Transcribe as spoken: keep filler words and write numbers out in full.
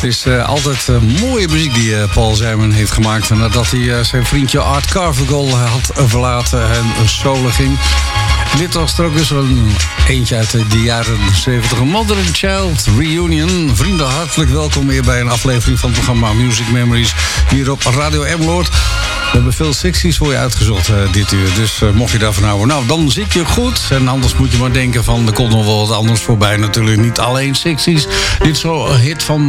is uh, altijd uh, mooie muziek die uh, Paul Simon heeft gemaakt. En nadat hij uh, zijn vriendje Art Carvajal had verlaten en solo ging. Dit was er ook dus een eentje uit de jaren zeventig. Mother and Child Reunion. Vrienden, hartelijk welkom weer bij een aflevering van het programma Music Memories hier op Radio Emmeloord. We hebben veel sixties voor je uitgezocht uh, dit uur. Dus uh, mocht je daarvan houden, nou, dan zit je goed. En anders moet je maar denken van, er komt nog wel wat anders voorbij. Natuurlijk niet alleen sixties. Dit is zo'n hit van